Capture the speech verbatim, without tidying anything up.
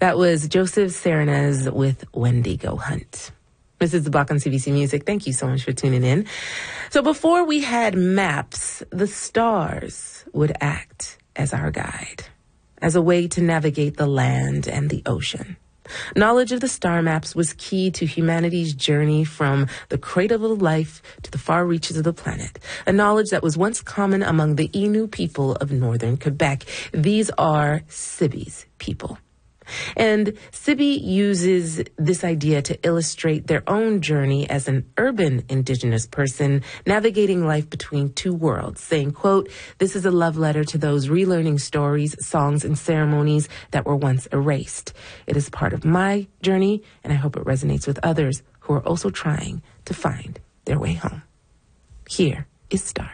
That was Joseph Serenez with Wendigo Hunt. This is the Block on C B C Music. Thank you so much for tuning in. So before we had maps, the stars would act as our guide, as a way to navigate the land and the ocean. Knowledge of the star maps was key to humanity's journey from the cradle of life to the far reaches of the planet, a knowledge that was once common among the Innu people of northern Quebec. These are Sibi's people. And Sibi uses this idea to illustrate their own journey as an urban indigenous person navigating life between two worlds, saying, quote, "This is a love letter to those relearning stories, songs, and ceremonies that were once erased. It is part of my journey, and I hope it resonates with others who are also trying to find their way home." Here is Stars.